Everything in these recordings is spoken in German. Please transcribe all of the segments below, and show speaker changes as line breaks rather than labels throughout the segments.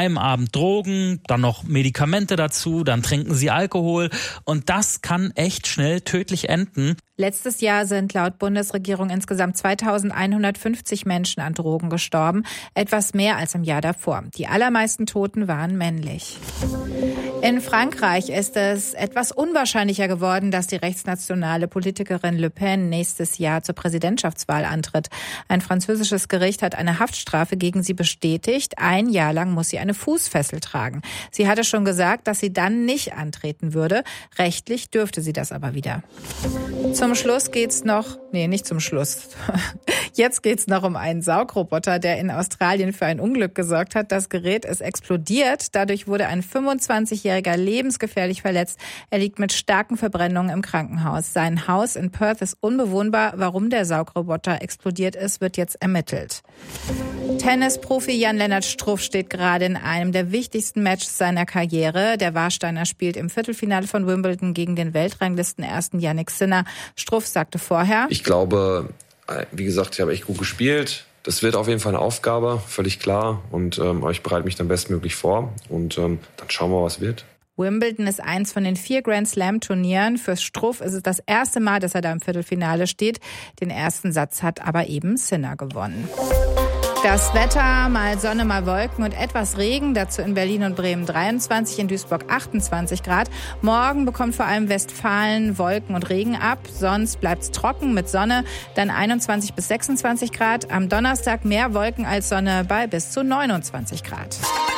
einem Abend Drogen, dann noch Medikamente dazu, dann trinken sie Alkohol und das kann echt schnell tödlich enden.
Letztes Jahr sind laut Bundesregierung insgesamt 2150 Menschen an Drogen gestorben, etwas mehr als im Jahr davor. Die allermeisten Toten waren männlich. In Frankreich ist es etwas unwahrscheinlicher geworden, dass die rechtsnationale Politikerin Le Pen nächstes Jahr zur Präsidentschaftswahl antritt. Ein französisches Gericht hat eine Haftstrafe gegen sie bestätigt. 1 Jahr lang muss sie eine Fußfessel tragen. Sie hatte schon gesagt, dass sie dann nicht antreten würde. Rechtlich dürfte sie das aber wieder. Zum Schluss geht's noch, nicht zum Schluss. Jetzt geht's noch um einen Saugroboter, der in Australien für ein Unglück gesorgt hat. Das Gerät ist explodiert. Dadurch wurde ein 25-Jähriger lebensgefährlich verletzt. Er liegt mit starken Verbrennungen im Krankenhaus. Sein Haus in Perth ist unbewohnbar. Warum der Saugroboter explodiert ist, wird jetzt ermittelt. Tennisprofi Jan-Lennart Struff steht gerade in einem der wichtigsten Matches seiner Karriere. Der Warsteiner spielt im Viertelfinale von Wimbledon gegen den Weltranglisten-Ersten Jannik Sinner. Struff sagte vorher:
Ich glaube, wie gesagt, ich habe echt gut gespielt. Das wird auf jeden Fall eine Aufgabe, völlig klar. Und ich bereite mich dann bestmöglich vor. Und dann schauen wir, was wird.
Wimbledon ist eins von den 4 Grand-Slam-Turnieren. Für Struff ist es das erste Mal, dass er da im Viertelfinale steht. Den ersten Satz hat aber eben Sinner gewonnen. Das Wetter, mal Sonne, mal Wolken und etwas Regen, dazu in Berlin und Bremen 23, in Duisburg 28 Grad. Morgen bekommt vor allem Westfalen Wolken und Regen ab, sonst bleibt's trocken mit Sonne, dann 21 bis 26 Grad. Am Donnerstag mehr Wolken als Sonne bei bis zu 29 Grad.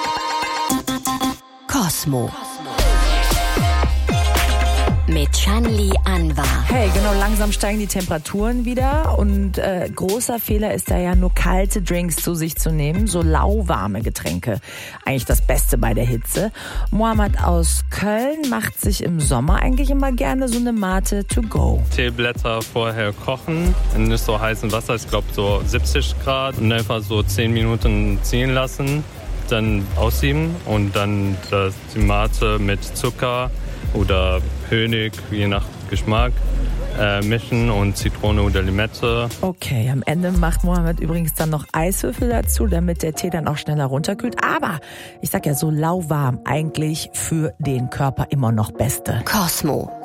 Cosmo. Mit Shanli Anwar.
Hey, genau, langsam steigen die Temperaturen wieder und großer Fehler ist da ja nur kalte Drinks zu sich zu nehmen, so lauwarme Getränke. Eigentlich das Beste bei der Hitze. Mohammed aus Köln macht sich im Sommer eigentlich immer gerne so eine Mate to go.
Teeblätter vorher kochen, in nicht so heißem Wasser, ich glaube so 70 Grad und einfach so 10 Minuten ziehen lassen, dann aussieben und dann die Mate mit Zucker oder Honig, je nach Geschmack, mischen und Zitrone oder Limette.
Okay, am Ende macht Mohammed übrigens dann noch Eiswürfel dazu, damit der Tee dann auch schneller runterkühlt. Aber ich sag ja, so lauwarm eigentlich für den Körper immer noch Beste.
Cosmo.